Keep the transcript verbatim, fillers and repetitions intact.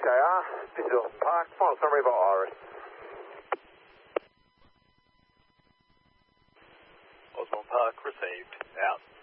K R, this is Austin Park, final summary of Iris. Osborne Park received. Out.